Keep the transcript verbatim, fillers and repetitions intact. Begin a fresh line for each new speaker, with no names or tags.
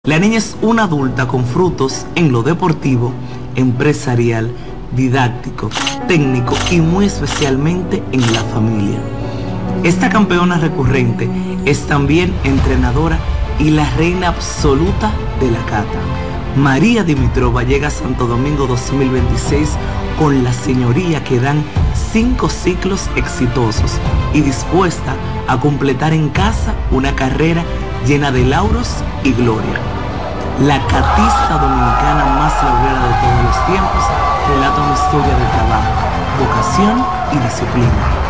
La niña es una adulta con frutos en lo deportivo, empresarial, didáctico, técnico y muy especialmente en la familia. Esta campeona recurrente es también entrenadora y la reina absoluta de la kata. María Dimitrova llega a Santo Domingo dos mil veintiséis con la señoría que dan cinco ciclos exitosos y dispuesta a completar en casa una carrera llena de lauros y gloria. La catista dominicana más laureada de todos los tiempos relata una historia de trabajo, vocación y disciplina.